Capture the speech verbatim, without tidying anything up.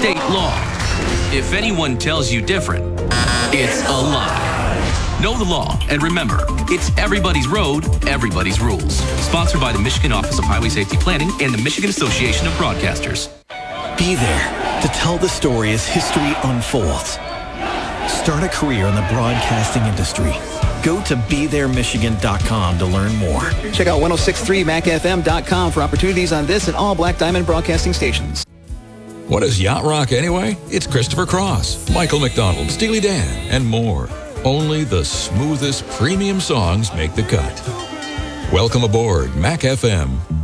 state law. If anyone tells you different, it's a lie. Know the law, and remember, it's everybody's road, everybody's rules. Sponsored by the Michigan Office of Highway Safety Planning and the Michigan Association of Broadcasters. Be there to tell the story as history unfolds. Start a career in the broadcasting industry. Go to be there michigan dot com to learn more. Check out ten sixty-three mac f m dot com for opportunities on this and all Black Diamond broadcasting stations. What is Yacht Rock anyway? It's Christopher Cross, Michael McDonald, Steely Dan, and more. Only the smoothest premium songs make the cut. Welcome aboard Mac F M.